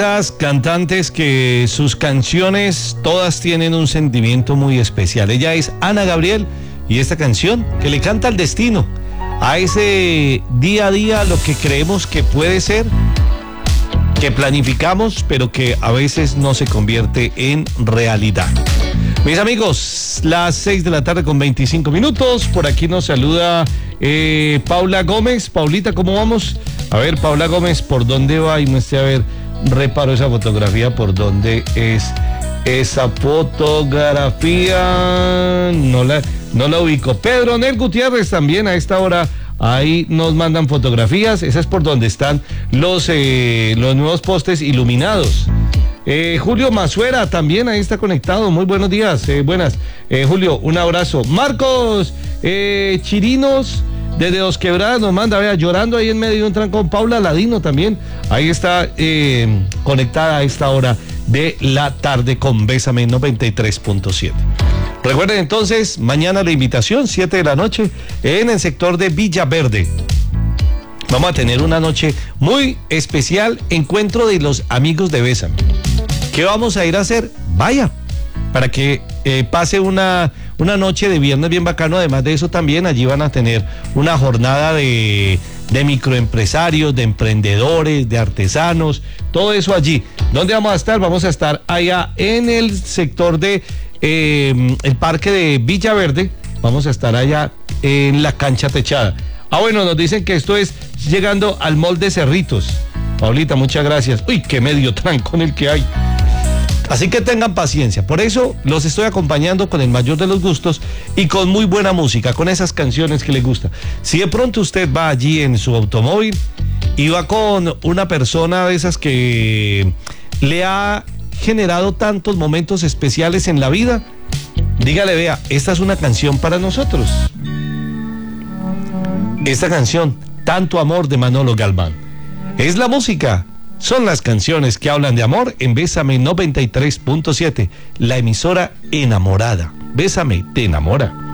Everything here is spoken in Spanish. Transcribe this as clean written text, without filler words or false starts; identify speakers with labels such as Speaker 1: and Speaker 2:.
Speaker 1: Las cantantes que sus canciones todas tienen un sentimiento muy especial. Ella es Ana Gabriel y esta canción que le canta al destino, a ese día a día, lo que creemos que puede ser, que planificamos, pero que a veces no se convierte en realidad. Mis amigos, las 6 de la tarde con 25 minutos. Por aquí nos saluda Paula Gómez. Paulita, ¿cómo vamos? A ver, Paula Gómez, ¿por dónde va? Y muestre, a ver, reparo esa fotografía, ¿por dónde es esa fotografía? No la ubico. Pedro Nel Gutiérrez también a esta hora. Ahí nos mandan fotografías. Esa es por donde están los nuevos postes iluminados. Julio Mazuera también ahí está conectado. Muy buenos días. Buenas. Julio, un abrazo. Marcos Chirinos desde Dos Quebradas nos manda, vea, llorando ahí en medio de un trancón. Paula Ladino también. Ahí está conectada a esta hora de la tarde con Bésame 93.7. Recuerden entonces, mañana la invitación, 7 de la noche, en el sector de Villaverde. Vamos a tener una noche muy especial, encuentro de los amigos de Bésame. ¿Qué vamos a ir a hacer? Vaya, para que pase una noche de viernes bien bacano. Además de eso, también allí van a tener una jornada de microempresarios, de emprendedores, de artesanos, todo eso allí. ¿Dónde vamos a estar? Vamos a estar allá en el sector de el parque de Villaverde. Vamos a estar allá en la cancha techada. Bueno, nos dicen que esto es llegando al mall de Cerritos. Paulita, muchas gracias. Uy, qué medio trancón el que hay. Así que tengan paciencia. Por eso los estoy acompañando con el mayor de los gustos y con muy buena música, con esas canciones que les gusta. Si de pronto usted va allí en su automóvil y va con una persona de esas que le ha generado tantos momentos especiales en la vida, dígale, vea, esta es una canción para nosotros. Esta canción, Tanto Amor, de Manolo Galván. Es la música, son las canciones que hablan de amor en Bésame 93.7, la emisora enamorada. Bésame, te enamora.